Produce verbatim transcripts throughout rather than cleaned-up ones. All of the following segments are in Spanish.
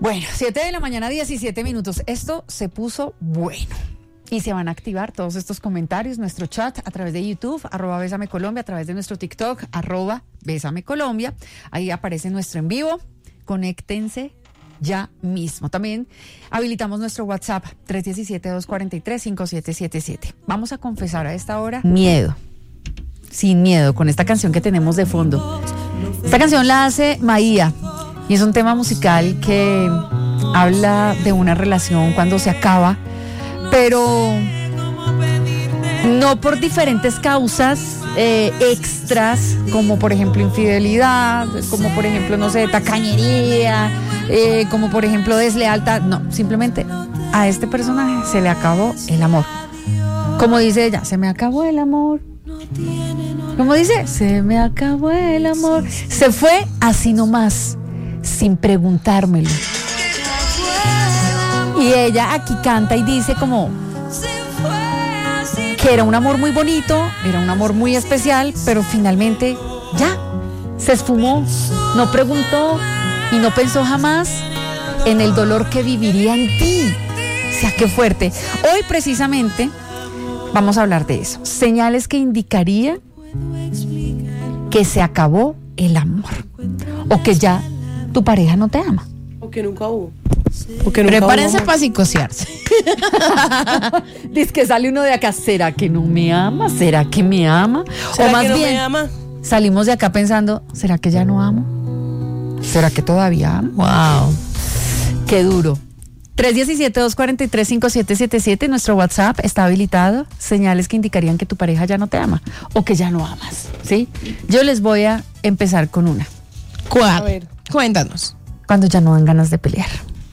Bueno, siete de la mañana, diecisiete minutos. Esto se puso bueno. Y se van a activar todos estos comentarios, nuestro chat a través de YouTube, arroba Bésame Colombia, a través de nuestro TikTok, arroba Bésame Colombia. Ahí aparece nuestro en vivo. Conéctense ya mismo. También habilitamos nuestro WhatsApp, tres uno siete, dos cuatro tres, cinco siete siete siete. Vamos a confesar a esta hora miedo. Sin miedo, con esta canción que tenemos de fondo. Esta canción la hace Maía y es un tema musical que habla de una relación cuando se acaba, pero no por diferentes causas eh, extras, como por ejemplo infidelidad, como por ejemplo, no sé, tacañería, eh, como por ejemplo deslealtad. No, simplemente a este personaje se le acabó el amor. Como dice ella, se me acabó el amor. Como dice, se me acabó el amor. Se fue así nomás, sin preguntármelo. Y ella aquí canta y dice como que era un amor muy bonito, era un amor muy especial, pero finalmente ya, se esfumó. No preguntó y no pensó jamás en el dolor que viviría en ti. O sea, qué fuerte. Hoy precisamente vamos a hablar de eso. Señales que indicarían que se acabó el amor o que ya tu pareja no te ama. O que nunca hubo. O que nunca Prepárense para psicosearse. Dice que sale uno de acá, ¿será que no me ama? ¿Será que me ama? ¿Será o más que no bien, me ama? salimos de acá pensando, ¿será que ya no amo? ¿Será que todavía amo? Wow. Qué duro. tres uno siete, dos cuatro tres, cinco siete siete siete, nuestro WhatsApp está habilitado. Señales que indicarían que tu pareja ya no te ama o que ya no amas, ¿sí? Yo les voy a empezar con una. ¿Cuál? A ver. Cuéntanos. Cuando ya no dan ganas de pelear.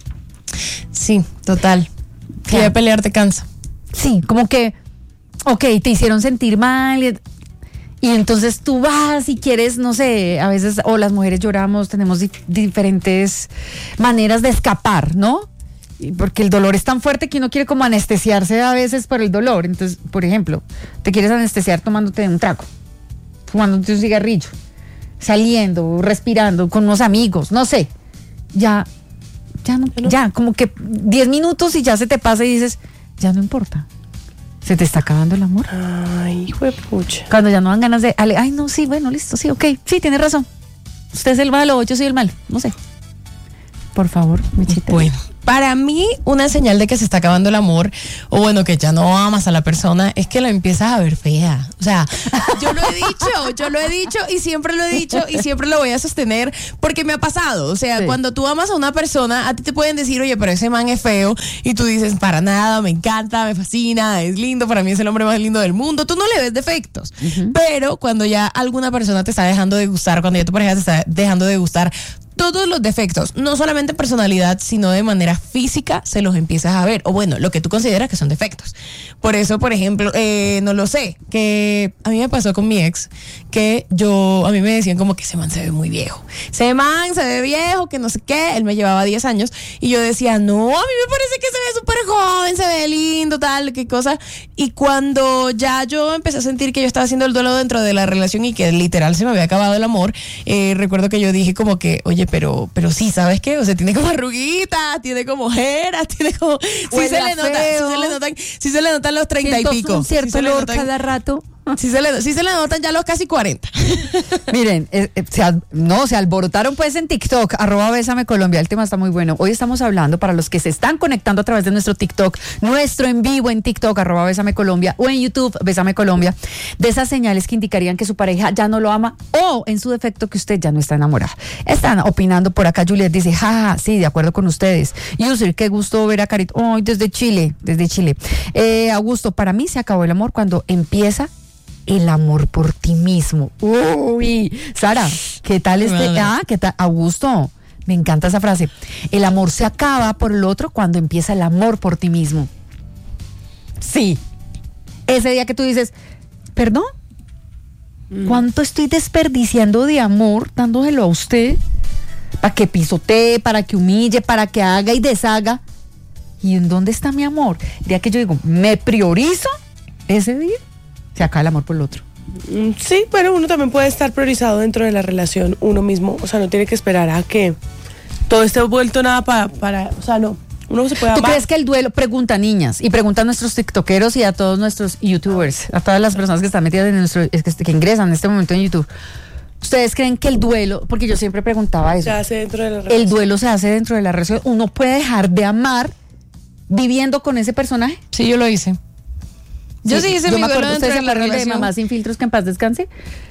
Sí, total. Que de pelear te cansa. Sí, como que, ok, te hicieron sentir mal y, y entonces tú vas y quieres, no sé, a veces, o las mujeres lloramos, tenemos di- diferentes maneras de escapar, ¿no? Porque el dolor es tan fuerte que uno quiere como anestesiarse a veces por el dolor. Entonces, por ejemplo, te quieres anestesiar tomándote un trago, fumándote un cigarrillo, saliendo, respirando con unos amigos, no sé. Ya, ya no, ¿No? ya, como que diez minutos y ya se te pasa y dices, ya no importa. Se te está acabando el amor. Ay, hijo de pucha. Cuando ya no dan ganas de, ay, no, sí, bueno, listo, sí, ok, sí, tienes razón. Usted es el malo, yo soy el malo, no sé. Por favor, Michita. Bueno, para mí una señal de que se está acabando el amor, o bueno, que ya no amas a la persona, es que la empiezas a ver fea. O sea, yo lo he dicho, yo lo he dicho y siempre lo he dicho y siempre lo voy a sostener porque me ha pasado. O sea, Sí. cuando tú amas a una persona, a ti te pueden decir, oye, pero ese man es feo, y tú dices, para nada, me encanta, me fascina, es lindo, para mí es el hombre más lindo del mundo. Tú no le ves defectos. Uh-huh. Pero cuando ya alguna persona te está dejando de gustar, cuando ya tu pareja te está dejando de gustar, todos los defectos, no solamente personalidad, sino de manera física, se los empiezas a ver. O bueno, lo que tú consideras que son defectos. Por eso, por ejemplo, eh, no lo sé, que a mí me pasó con mi ex, que yo, a mí me decían como que ese man se ve muy viejo. Ese man se ve viejo, que no sé qué. Él me llevaba diez años y yo decía, no, a mí me parece que se ve súper joven, se ve lindo, tal, qué cosa. Y cuando ya yo empecé a sentir que yo estaba haciendo el duelo dentro de la relación y que literal se me había acabado el amor, eh, recuerdo que yo dije como que, oye, pero pero sí, ¿sabes qué? O sea, tiene como arruguitas, tiene como ojeras, tiene como... Sí se le nota, sí se le notan, sí se le notan los treinta y pico. Un cierto sí se le olor notan, cada rato. Sí se, le, sí se le notan ya los casi cuarenta. Miren, eh, eh, se al, no, se alborotaron pues en TikTok, arroba Bésame Colombia, el tema está muy bueno. Hoy estamos hablando, para los que se están conectando a través de nuestro TikTok, nuestro en vivo en TikTok, arroba Bésame Colombia, o en YouTube, Bésame Colombia, de esas señales que indicarían que su pareja ya no lo ama, o en su defecto que usted ya no está enamorada. Están opinando por acá, Juliet dice, jaja, sí, de acuerdo con ustedes. User, qué gusto ver a Carito, oh, desde Chile, desde Chile. Eh, Augusto, para mí se acabó el amor cuando empieza el amor por ti mismo. Uy, Sara, ¿qué tal este? Ah, ¿qué tal? Augusto, me encanta esa frase. El amor se acaba por el otro cuando empieza el amor por ti mismo. Sí. Ese día que tú dices, ¿perdón? ¿Cuánto estoy desperdiciando de amor dándoselo a usted? Para que pisotee, para que humille, para que haga y deshaga. ¿Y en dónde está mi amor? El día que yo digo, me priorizo, ese día se acaba el amor por el otro. Sí, pero uno también puede estar priorizado dentro de la relación uno mismo. O sea, no tiene que esperar a que todo esté vuelto nada para, para, o sea, no. Uno se puede ¿Tú amar. crees que el duelo, pregunta niñas, y pregunta a nuestros tiktokeros y a todos nuestros youtubers, a todas las personas que están metidas en nuestro, es que, que ingresan en este momento en YouTube, ¿ustedes creen que el duelo, porque yo siempre preguntaba eso, Se hace dentro de la relación. el duelo se hace dentro de la relación, uno puede dejar de amar viviendo con ese personaje? Sí, yo lo hice. Yo sí, hice yo mi me duelo acuerdo, dentro ¿ustedes se de la acuerdan de relación. Mamá Sin Filtros, que en paz descanse?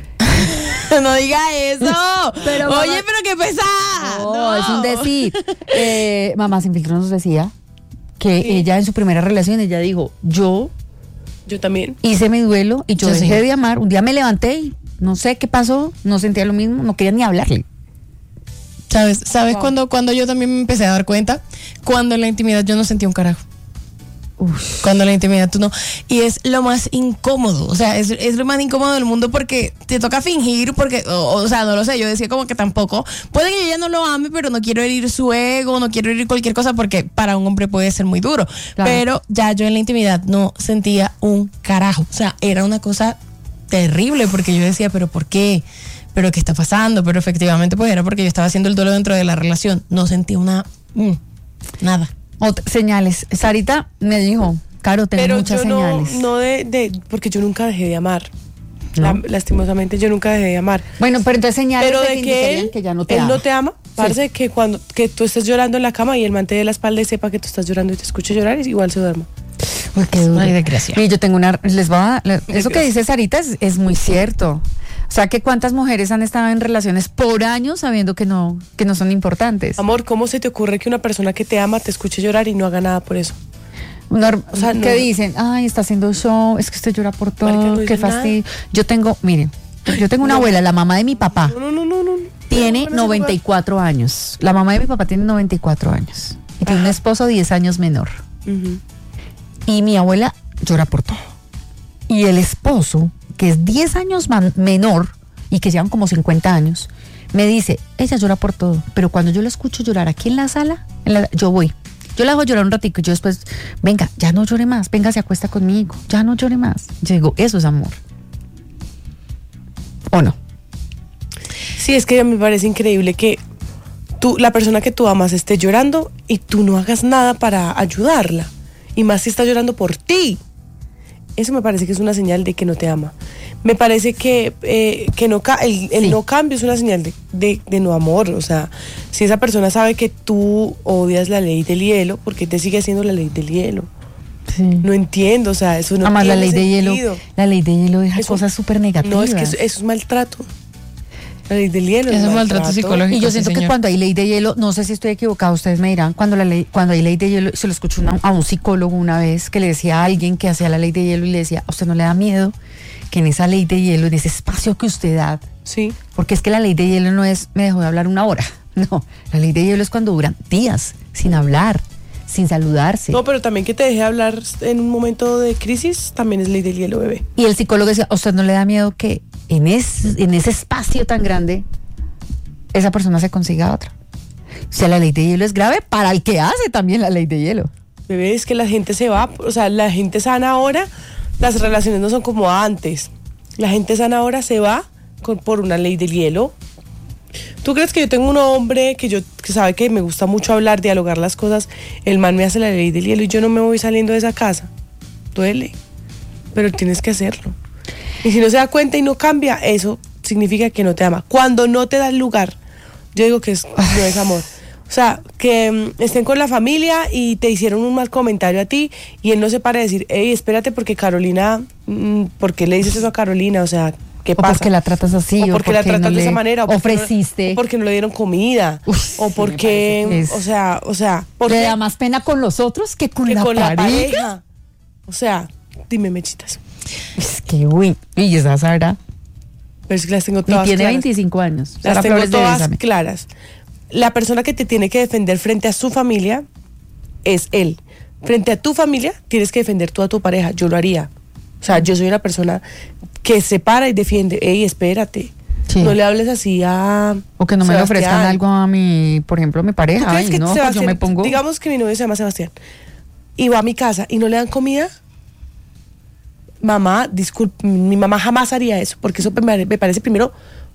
No diga eso. Pero, Oye, mamá- pero qué pesada. No, No, es un decir. Eh, Mamá Sin Filtros nos decía que Sí. ella en su primera relación, ella dijo, yo Yo también. hice mi duelo y yo, Yo sí. dejé de amar. Un día me levanté y no sé qué pasó, no sentía lo mismo, no quería ni hablarle. ¿Sabes, sabes Wow. cuando, cuando yo también me empecé a dar cuenta? Cuando en la intimidad yo no sentía un carajo. Uf. Cuando en la intimidad tú no. Y es lo más incómodo. O sea, es, es lo más incómodo del mundo porque te toca fingir, porque, o, o sea, no lo sé. Yo decía como que tampoco. Puede que yo ya no lo ame, pero no quiero herir su ego, no quiero herir cualquier cosa porque para un hombre puede ser muy duro. Claro. Pero ya yo en la intimidad no sentía un carajo. O sea, era una cosa terrible porque yo decía, pero ¿por qué? ¿Pero qué está pasando? Pero efectivamente pues era porque yo estaba haciendo el duelo dentro de la relación. No sentí una... mm, nada. Ot- señales. Sarita me dijo, Caro, tengo Pero muchas yo no, señales. no de, de, porque yo nunca dejé de amar. ¿No? La- lastimosamente yo nunca dejé de amar. Bueno, pero entonces señales Pero de de que, que indicarían él, que ya no te él ama. no te ama, parece que cuando que tú estés llorando en la cama y el man te dé la espalda y sepa que tú estás llorando y te escuche llorar, y igual se duerma. Uy, qué duro. Ay, desgracia. Y yo tengo una, les va a, le- eso que Desgracia. dice Sarita es, es muy cierto. O sea, que cuántas mujeres han estado en relaciones por años sabiendo que no, que no son importantes. Amor, ¿cómo se te ocurre que una persona que te ama te escuche llorar y no haga nada por eso? Nor- O sea, que no- dicen, ay, está haciendo show, es que usted llora por todo, Marica, no qué dice nada. fastidio. Yo tengo, miren, yo tengo una abuela, la mamá de mi papá, No, no, no, no, no. tiene No, no se noventa y cuatro años. La mamá de mi papá tiene noventa y cuatro años. Y tiene un Ajá. esposo diez años menor. puede. Ujú. Y mi abuela llora por todo. Y el esposo, que es diez años man- menor y que llevan como cincuenta años, me dice, ella llora por todo, pero cuando yo la escucho llorar aquí en la sala, en la- yo voy. Yo la hago llorar un ratico y yo después, venga, ya no llore más, venga, se acuesta conmigo, ya no llore más. Yo digo, eso es amor. ¿O no? Sí, es que me parece increíble que tú, la persona que tú amas esté llorando y tú no hagas nada para ayudarla. Y más si está llorando por ti. Eso me parece que es una señal de que no te ama. Me parece que, eh, que no ca- el, el Sí. no cambio es una señal de, de- de no amor. O sea, si esa persona sabe que tú odias la ley del hielo, ¿por qué te sigue haciendo la ley del hielo? Sí. No entiendo, o sea, eso no Además, la ley tiene de hielo, sentido. la ley de hielo deja Eso- cosas súper negativas. No, es que eso, eso es maltrato. La ley del hielo Eso es maltrato psicológico. Y yo Sí, siento que señor. cuando hay ley de hielo, no sé si estoy equivocado, ustedes me dirán, cuando la ley, cuando hay ley de hielo, se lo escuché una- a un psicólogo una vez que le decía a alguien que hacía la ley de hielo y le decía, ¿a usted no le da miedo que en esa ley de hielo, en ese espacio que usted da, Sí. porque es que la ley de hielo no es me dejó de hablar una hora, no, la ley de hielo es cuando duran días sin hablar, sin saludarse. No, pero también que te deje hablar en un momento de crisis, también es ley del hielo, bebé. Y el psicólogo decía, ¿a usted no le da miedo que en, es, en ese espacio tan grande esa persona se consiga otra? O sea, la ley de hielo es grave para el que hace también la ley de hielo. Bebé, es que la gente se va, o sea, la gente sana ahora, las relaciones no son como antes. La gente sana ahora se va con, por una ley del hielo. ¿Tú crees que yo tengo un hombre que yo que sabe que me gusta mucho hablar, dialogar las cosas? El man me hace la ley del hielo y yo no me voy saliendo de esa casa. Duele, pero tienes que hacerlo. Y si no se da cuenta y no cambia, eso significa que no te ama. Cuando no te da el lugar, yo digo que es, no es amor. O sea, que mm, estén con la familia y te hicieron un mal comentario a ti y él no se para a decir, hey, espérate porque Carolina, mm, ¿por qué le dices eso a Carolina? O sea, ¿qué O pasa? porque la tratas así, o o porque la porque no tratas de le esa manera, o porque no- ofreciste. o porque no le dieron comida, Uf, o sí, porque, me parece que es- o sea, o sea, porque Le da más pena con los otros que con, que la, con la pareja. pareja. O sea, dime, mechitas. Es que, uy, y esa Sara, Pero es que las tengo y todas tiene claras. veinticinco años. Las Sara tengo Flores de todas Bésame. claras. La persona que te tiene que defender frente a su familia es él. Frente a tu familia tienes que defender tú a tu pareja. Yo lo haría. O sea, yo soy una persona que se para y defiende. Ey, espérate. Sí. No le hables así a O que no me le Sebastián. ofrezcan algo a mi, por ejemplo, a mi ¿Tú pareja. crees Ay, que no, pues yo Sebastián, me pongo. digamos que mi novio se llama Sebastián y va a mi casa y no le dan comida? Mamá, disculpe, mi mamá jamás haría eso, porque eso me, me parece primero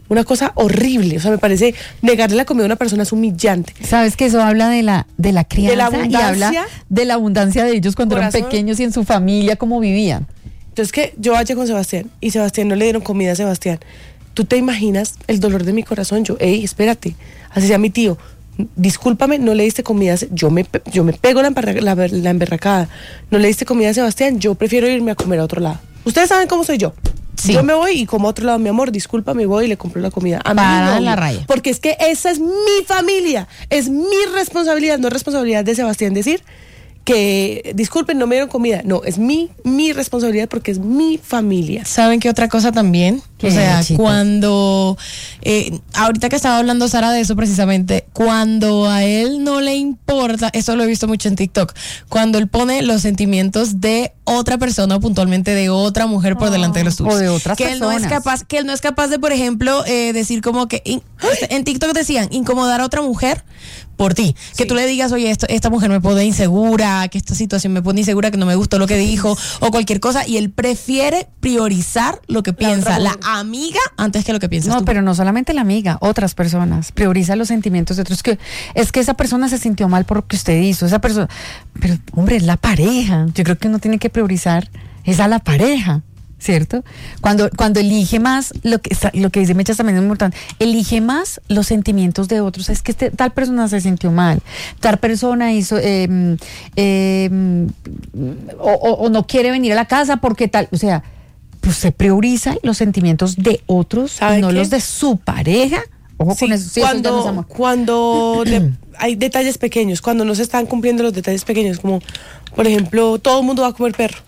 Una cosa horrible. O sea, me parece negarle la comida a una persona es humillante. ¿Sabes que eso habla de la, de la crianza De la y abundancia. habla de la abundancia de ellos cuando Corazón. eran pequeños y en su familia, cómo vivían? Entonces que yo vaya con Sebastián y Sebastián no le dieron comida a Sebastián. ¿Tú te imaginas el dolor de mi corazón? Yo, ey, espérate, así sea mi tío, discúlpame, no le diste comida, a Se- yo me, pe- yo me pego la, emberra- la, ver- la emberracada, no le diste comida a Sebastián, yo prefiero irme a comer a otro lado. Ustedes saben cómo soy yo. Sí. Yo me voy y como a otro lado, mi amor, discúlpame, voy y le compro la comida a mi Para novio. la raya. Porque es que esa es mi familia, es mi responsabilidad, no es responsabilidad de Sebastián decir que, disculpen, no me dieron comida. No, es mi, mi responsabilidad porque es mi familia. ¿Saben qué otra cosa también? ¿Qué, O sea, chicos? cuando, eh, ahorita que estaba hablando Sara de eso precisamente, cuando a él no le importa, eso lo he visto mucho en TikTok, cuando él pone los sentimientos de otra persona, puntualmente de otra mujer por delante de los tuyos. o de otras que él no es personas. capaz, que él no es capaz de, por ejemplo, eh, decir como que, in- en TikTok decían, incomodar a otra mujer por ti. Que Sí. tú le digas, oye, esto, esta mujer me pone insegura, que esta situación me pone insegura, que no me gustó lo que dijo, o cualquier cosa, y él prefiere priorizar lo que piensa otra la mujer. amiga antes que lo que piensas No, tú. pero no solamente la amiga, otras personas. Prioriza los sentimientos de otros. Que es que esa persona se sintió mal por lo que usted hizo. Esa persona, pero hombre, es la pareja. Yo creo que uno tiene que priorizar es a la pareja, ¿cierto? Cuando cuando elige más lo que lo que dice Mecha también es muy importante. Elige más los sentimientos de otros. Es que este, tal persona se sintió mal, tal persona hizo eh, eh, o, o, o no quiere venir a la casa porque tal, o sea. Pues se prioriza los sentimientos de otros y ¿Sabe no qué? los de su pareja. Ojo Sí, con eso. Sí, eso ya no es cuando amor. cuando de- hay detalles pequeños, cuando no se están cumpliendo los detalles pequeños, como por ejemplo, todo el mundo va a comer perro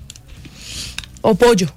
o pollo.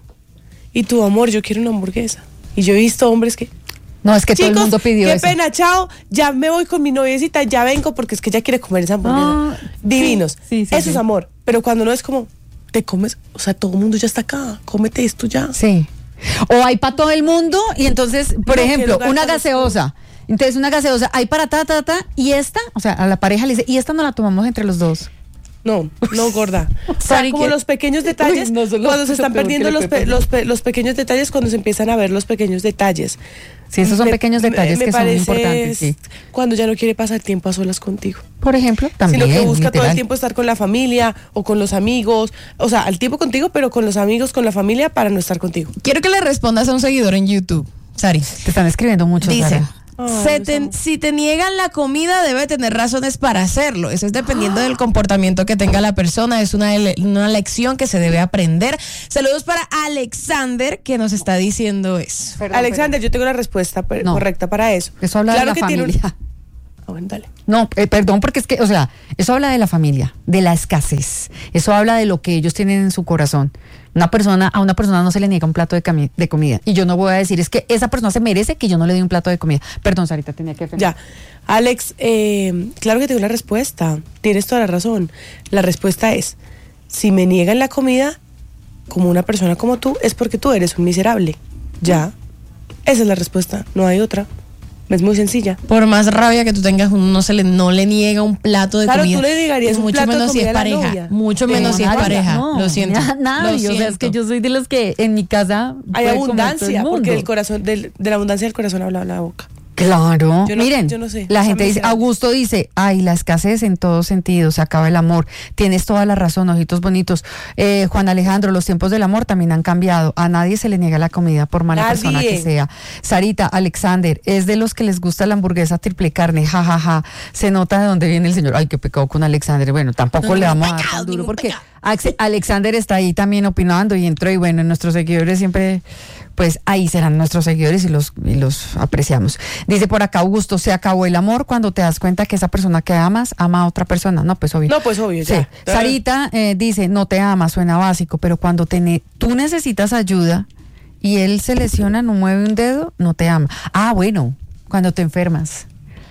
Y tu amor, yo quiero una hamburguesa. Y yo he visto hombres que, No, es que todo chicos, el mundo pidió qué eso. pena, chao, ya me voy con mi noviecita, ya vengo porque es que ella quiere comer esa hamburguesa. Ah, Divinos. sí, sí, eso sí. es amor. Pero cuando no es como, te comes, o sea, todo el mundo ya está acá, cómete esto ya. Sí. O hay para todo el mundo y entonces, por No, qué ejemplo, lugar una tan gaseosa. Entonces una gaseosa hay para ta, ta, ta y esta, o sea, a la pareja le dice, y esta no la tomamos entre los dos. No, no, gorda. O sea, Sorry, como que- los pequeños detalles, Uy, no, son los- cuando se están lo peor perdiendo que le los, puede pe- los, pe- los pequeños detalles, cuando se empiezan a ver los pequeños detalles. Sí, esos son Me- pequeños me- detalles me que son parece importantes, sí. Cuando ya no quiere pasar tiempo a solas contigo. Por ejemplo, también. Sino que busca todo literal. el tiempo estar con la familia o con los amigos. O sea, al tiempo contigo, pero con los amigos, con la familia, para no estar contigo. Quiero que le respondas a un seguidor en YouTube, Sari. Te están escribiendo mucho, Dice, Sara. Ay, se los te- amo. si te niegan la comida, debe tener razones para hacerlo. Eso es dependiendo del comportamiento que tenga la persona. Es una, ele- una lección que se debe aprender. Saludos para Alexander, que nos está diciendo eso. Perdón, Alexander, yo tengo la respuesta per- No. correcta para eso. Eso habla Claro de que la tiene un- familia. Ah, bueno, dale. No, eh, perdón, porque es que, o sea, eso habla de la familia, de la escasez. Eso habla de lo que ellos tienen en su corazón. Una persona, a una persona no se le niega un plato de, cami- de comida. Y yo no voy a decir, es que esa persona se merece que yo no le dé un plato de comida. Perdón, Sarita, tenía que defender. Ya. Alex, eh, claro que tengo la respuesta. Tienes toda la razón. La respuesta es, si me niegan la comida, como una persona como tú, es porque tú eres un miserable. Ya. Esa es la respuesta. No hay otra. Es muy sencilla. Por más rabia que tú tengas, uno no se le, no le niega un plato de Claro, comida. tú le negarías un mucho plato de menos si comida es a la pareja. novia. Mucho Pero menos si es nadie, pareja. no, lo siento. na- Nadie, lo o sea, es que siento. yo soy de los que en mi casa Hay puede comer todo el abundancia, porque mundo. el corazón, del- de la abundancia del corazón habla la boca. Claro, Yo no- miren, yo no sé, la o sea, gente me dice, será- Augusto dice, ay, la escasez en todo sentido, se acaba el amor, tienes toda la razón, ojitos bonitos. Eh, Juan Alejandro, los tiempos del amor también han cambiado, a nadie se le niega la comida por mala Nadie. persona que sea. Sarita, Alexander, es de los que les gusta la hamburguesa triple carne, jajaja, ja, ja. Se nota de dónde viene el señor, ay, qué pecado con Alexander, bueno, tampoco No, le ningún vamos a dar pecado, tan duro ningún porque pecado. Axe- Alexander está ahí también opinando y entró y bueno, nuestros seguidores siempre, pues ahí serán nuestros seguidores y los, y los apreciamos. Dice por acá Augusto, se acabó el amor cuando te das cuenta que esa persona que amas ama a otra persona. No, pues obvio. No, pues obvio, Sí. ya. Sarita eh, dice, no te ama, suena básico, pero cuando te ne- tú necesitas ayuda y él se lesiona, no mueve un dedo, no te ama. Ah, bueno, cuando te enfermas.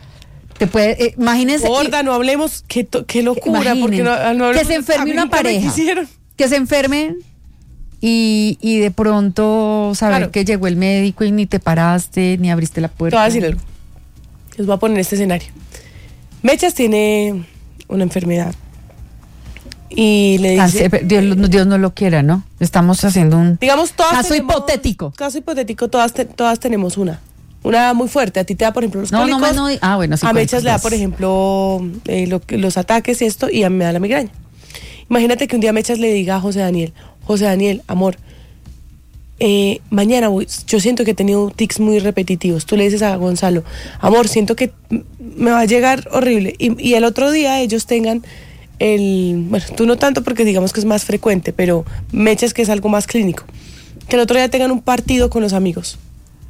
Te puede, eh, imagínense. Gorda, no hablemos, qué, to- qué locura, Imaginen, porque no, no hablemos- que se enferme a mí una nunca me pareja, quisieron. que se enferme y, y de pronto saber Claro. que llegó el médico y ni te paraste, ni abriste la Te puerta. voy a decir algo. Les voy a poner este escenario. Mechas tiene una enfermedad. Y le dice... Cáncer, Dios, Dios no lo quiera, ¿no? Estamos haciendo un Digamos, todas caso tenemos- hipotético. Caso hipotético, todas, te- todas tenemos una. Una muy fuerte. A ti te da, por ejemplo, los No, no, cólicos. no, no, ah, bueno, sí. A cólicos, Mechas le da, yes. por ejemplo, eh, lo que- los ataques y esto, y a mí me da la migraña. Imagínate que un día Mechas le diga a José Daniel, José Daniel, amor, eh, mañana voy, yo siento que he tenido tics muy repetitivos. Tú le dices a Gonzalo, amor, siento que m- me va a llegar horrible. Y, y el otro día ellos tengan el, bueno, tú no tanto porque digamos que es más frecuente, pero Mechas que es algo más clínico. Que el otro día tengan un partido con los amigos.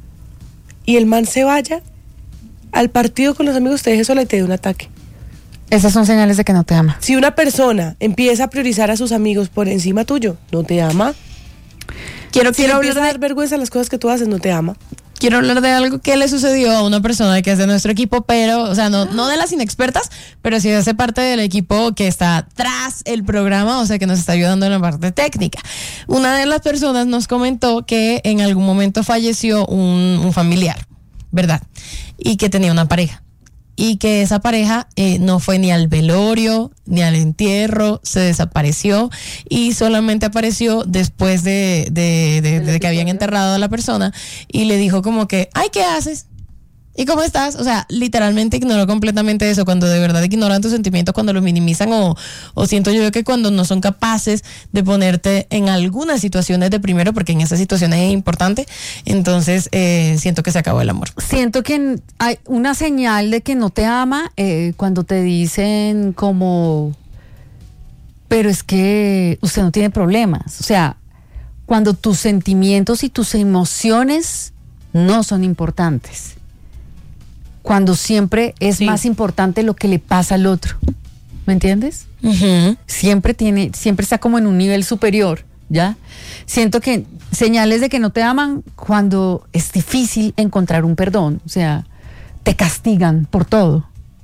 Y el man se vaya al partido con los amigos, te deje sola y te dé un ataque. Esas son señales de que no te ama. Si una persona empieza a priorizar a sus amigos por encima tuyo, no te ama. Quiero, Si quiero, empieza a hablar dar de, vergüenza las cosas que tú haces, no te ama. quiero hablar de algo que le sucedió a una persona que es de nuestro equipo, pero, o sea, no, no de las inexpertas, pero sí hace parte del equipo que está tras el programa, o sea, que nos está ayudando en la parte técnica. Una de las personas nos comentó que en algún momento falleció un, un familiar, ¿verdad? Y que tenía una pareja. Y que esa pareja eh, no fue ni al velorio, ni al entierro, se desapareció y solamente apareció después de, de, de, de que habían enterrado a la persona y le dijo como que, ay, ¿qué haces? ¿Y cómo estás? O sea, literalmente ignoró completamente eso, cuando de verdad ignoran tus sentimientos, cuando los minimizan o, o siento yo que cuando no son capaces de ponerte en algunas situaciones de primero, porque en esas situaciones es importante, entonces eh, siento que se acabó el amor. Siento que hay una señal de que no te ama eh, cuando te dicen como, pero es que usted no tiene problemas. O sea, cuando tus sentimientos y tus emociones no son importantes. Cuando siempre es Sí. más importante lo que le pasa al otro. ¿Me entiendes? Uh-huh. Siempre tiene, siempre está como en un nivel superior, ¿ya? Siento que señales de que no te aman cuando es difícil encontrar un perdón, o sea, te castigan por todo,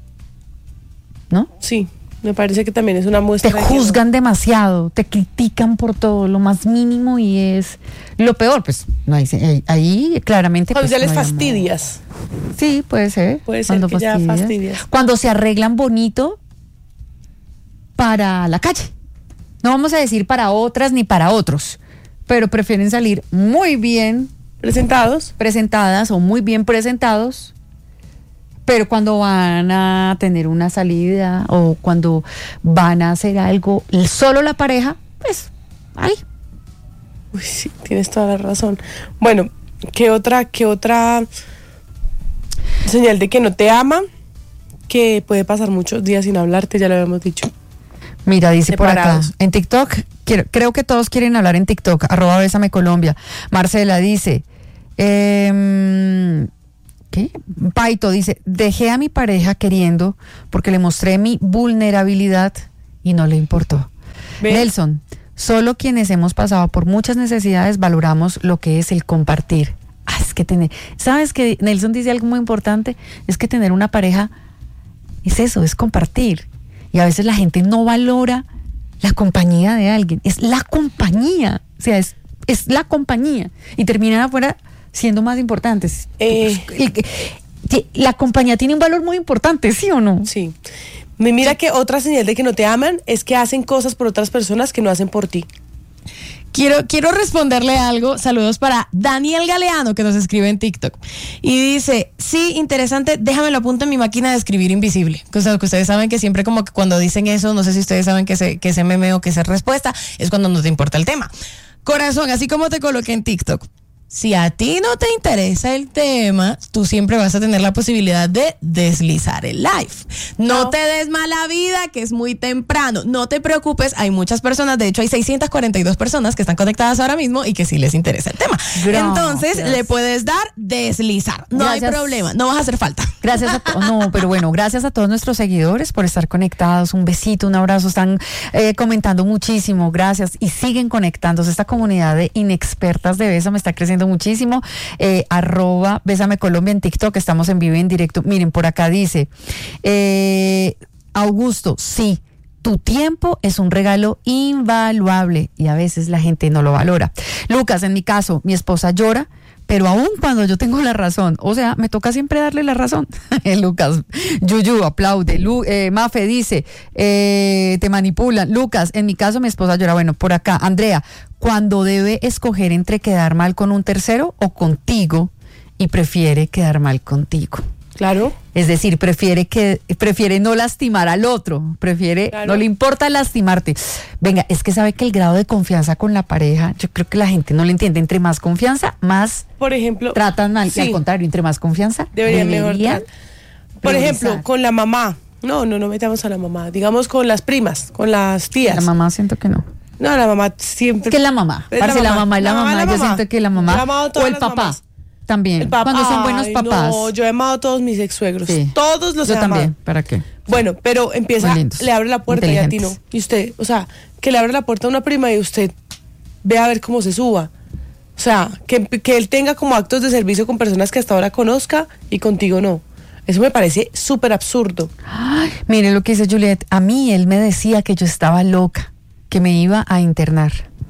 ¿no? Sí, me parece que también es una muestra. Te de que no- juzgan demasiado, te critican por todo, lo más mínimo y es lo peor, pues no hay, ahí, ahí claramente. Cuando pues, ya les no hay amor. fastidias. Sí, puede ser. Puede ser cuando que ya fastidias. fastidias. Cuando se arreglan bonito para la calle. No vamos a decir para otras ni para otros, pero prefieren salir muy bien Presentados. presentadas o muy bien presentados, pero cuando van a tener una salida o cuando van a hacer algo, solo la pareja, pues, ahí. Uy, sí, tienes toda la razón. Bueno, ¿qué otra, qué otra señal de que no te ama? Que puede pasar muchos días sin hablarte, ya lo habíamos dicho. Mira, dice por acá, Separados. en TikTok, quiero- creo que todos quieren hablar en TikTok, arroba Bésame Colombia. Marcela dice, eh, ¿qué? Paito dice, dejé a mi pareja queriendo porque le mostré mi vulnerabilidad y no le importó. ¿Ves? Nelson, solo quienes hemos pasado por muchas necesidades valoramos lo que es el compartir. Ah, es que tener, ¿sabes que Nelson dice algo muy importante? Es que tener una pareja es eso, es compartir. Y a veces la gente no valora la compañía de alguien. Es la compañía. O sea, es, es la compañía. Y terminan afuera siendo más importantes. Eh. El que- que la compañía tiene un valor muy importante, ¿sí o no? Sí. Mi- Mira que otra señal de que no te aman es que hacen cosas por otras personas que no hacen por ti. Quiero, quiero responderle algo. Saludos para Daniel Galeano, que nos escribe en TikTok. Y dice, sí, interesante, déjamelo apunto en mi máquina de escribir invisible. O sea, que ustedes saben que siempre como que cuando dicen eso, no sé si ustedes saben que ese, que ese meme o que esa respuesta es cuando no te importa el tema. Corazón, así como te coloqué en TikTok, si a ti no te interesa el tema, tú siempre vas a tener la posibilidad de deslizar el live. No, No. te des mala vida, que es muy temprano. No te preocupes, hay muchas personas, de hecho hay seiscientas cuarenta y dos personas que están conectadas ahora mismo y que sí les interesa el tema. Gracias. Entonces le puedes dar deslizar. No hay Gracias. problema, no vas a hacer falta. Gracias a todos, no, pero bueno, gracias a todos nuestros seguidores por estar conectados. Un besito, un abrazo. Están eh, comentando muchísimo. Gracias. Y siguen conectándose. Esta comunidad de inexpertas de Bésame está creciendo muchísimo. Eh, arroba Bésame Colombia en TikTok. Estamos en vivo y en directo. Miren, por acá dice, eh, Augusto, sí. Tu tiempo es un regalo invaluable y a veces la gente no lo valora. Lucas, en mi caso, mi esposa llora, pero aún cuando yo tengo la razón, o sea, me toca siempre darle la razón. Lucas, Yuyu, aplaude. Lu, eh, Mafe dice, eh, te manipulan. Lucas, en mi caso mi esposa llora. Bueno, por acá, Andrea, cuando debe escoger entre quedar mal con un tercero o contigo, y prefiere quedar mal contigo. Claro. Es decir, prefiere que prefiere no lastimar al otro, prefiere, Claro. no le importa lastimarte. Venga, es que sabe que el grado de confianza con la pareja, yo creo que la gente no lo entiende. Entre más confianza, más Por ejemplo, tratan mal. sí. Y al contrario, entre más confianza, Deberían mejor deberían tratar. Por priorizar. ejemplo, con la mamá. No, no, no metamos a la mamá. Digamos con las primas, con las tías. La mamá siento que no. No, la mamá siempre. Es que la mamá, Es parce, la mamá, y la, La mamá, mamá, la yo mamá. siento que la Yo he mamá, amado a o todas el las papá, mamás. también, El papá. cuando son buenos Ay, papás. No, yo he amado a todos mis ex suegros. Sí. Todos los Yo he amado. también, ¿para qué? Bueno, pero empieza, Muy lindos, le abre la puerta y a ti no. inteligentes. Y usted, o sea, que le abre la puerta a una prima y usted ve a ver cómo se suba. O sea, que, que él tenga como actos de servicio con personas que hasta ahora conozca y contigo no. Eso me parece súper absurdo. Ay, mire lo que dice Juliet, a mí él me decía que yo estaba loca, que me iba a internar.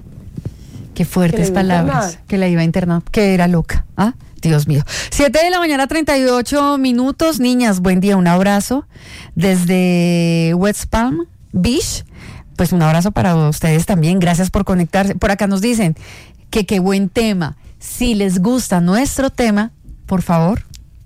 Qué fuertes Que la iba a palabras, internar. que la iba a internar, que era loca. ¿Ah? Dios mío. Siete de la mañana, treinta y ocho minutos. Niñas, buen día, un abrazo desde West Palm Beach. Pues un abrazo para ustedes también. Gracias por conectarse. Por acá nos dicen que qué buen tema. Si les gusta nuestro tema, por favor,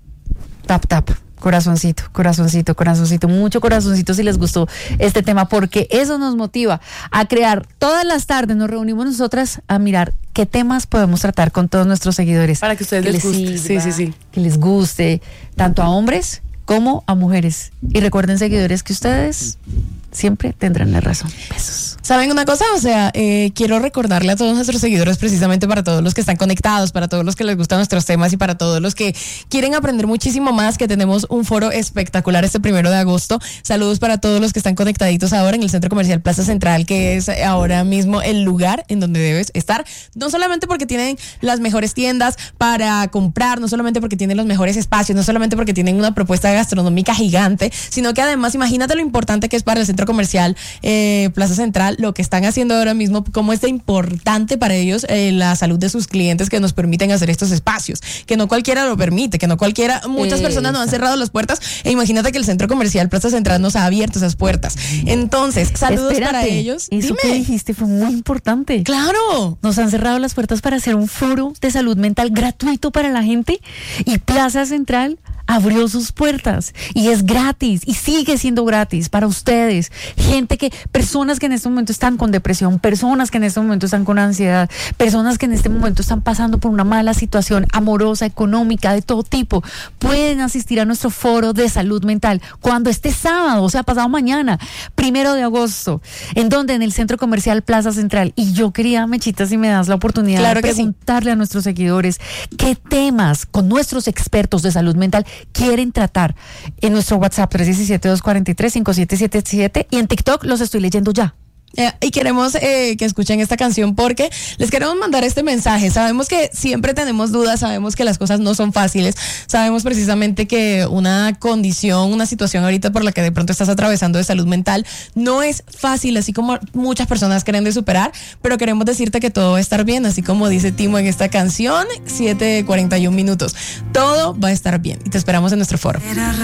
tap, tap. Corazoncito, corazoncito, corazoncito, mucho corazoncito si les gustó este tema, porque eso nos motiva a crear. Todas las tardes nos reunimos nosotras a mirar qué temas podemos tratar con todos nuestros seguidores. Para que a ustedes les guste. Sí, sí, sí. Que les guste, tanto a hombres como a mujeres. Y recuerden, seguidores, que ustedes siempre tendrán la razón. Besos. ¿Saben una cosa? O sea, eh, quiero recordarle a todos nuestros seguidores, precisamente para todos los que están conectados, para todos los que les gustan nuestros temas y para todos los que quieren aprender muchísimo más, que tenemos un foro espectacular este primero de agosto. Saludos para todos los que están conectaditos ahora en el Centro Comercial Plaza Central, que es ahora mismo el lugar en donde debes estar. No solamente porque tienen las mejores tiendas para comprar, no solamente porque tienen los mejores espacios, no solamente porque tienen una propuesta gastronómica gigante, sino que además imagínate lo importante que es para el Centro Comercial eh, Plaza Central lo que están haciendo ahora mismo, cómo es de importante para ellos eh, la salud de sus clientes, que nos permiten hacer estos espacios, que no cualquiera lo permite, que no cualquiera, muchas Eh, personas nos han exacto. cerrado las puertas, e imagínate que el Centro Comercial Plaza Central nos ha abierto esas puertas. Entonces, saludos Espérate, para ellos. Eso que Dime. dijiste fue muy importante. Claro. Nos han cerrado las puertas para hacer un foro de salud mental gratuito para la gente, y Plaza Central abrió sus puertas y es gratis y sigue siendo gratis para ustedes. Gente que, personas que en este momento están con depresión, personas que en este momento están con ansiedad, personas que en este momento están pasando por una mala situación amorosa, económica, de todo tipo, pueden asistir a nuestro foro de salud mental cuando este sábado, o sea, pasado mañana, primero de agosto, en donde en el Centro Comercial Plaza Central. Y yo quería, Mechita, si me das la oportunidad Claro de que sí. preguntarle a nuestros seguidores qué temas con nuestros expertos de salud mental quieren tratar en nuestro WhatsApp tres uno siete, dos cuatro tres, cinco siete siete siete, y en TikTok los estoy leyendo ya. Eh, y queremos eh, que escuchen esta canción porque les queremos mandar este mensaje. Sabemos que siempre tenemos dudas, sabemos que las cosas no son fáciles, sabemos precisamente que una condición, una situación ahorita por la que de pronto estás atravesando de salud mental no es fácil, así como muchas personas creen de superar, pero queremos decirte que todo va a estar bien, así como dice Timo en esta canción, siete cuarenta y uno minutos. Todo va a estar bien y te esperamos en nuestro foro.